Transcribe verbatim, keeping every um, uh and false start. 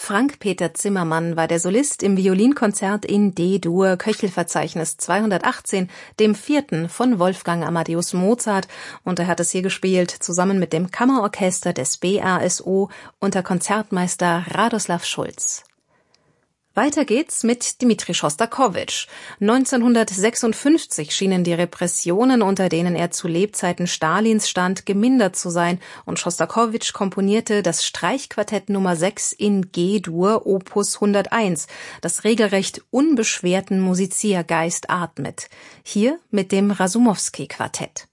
Frank-Peter Zimmermann war der Solist im Violinkonzert in D-Dur, Köchelverzeichnis zweihundertachtzehn, dem vierten von Wolfgang Amadeus Mozart, und er hat es hier gespielt, zusammen mit dem Kammerorchester des B R S O unter Konzertmeister Radoslav Schulz. Weiter geht's mit Dmitri Schostakowitsch. neunzehnhundertsechsundfünfzig schienen die Repressionen, unter denen er zu Lebzeiten Stalins stand, gemindert zu sein, und Schostakowitsch komponierte das Streichquartett Nummer sechs in G-Dur Opus hunderteins, das regelrecht unbeschwerten Musiziergeist atmet. Hier mit dem Rasumowski-Quartett.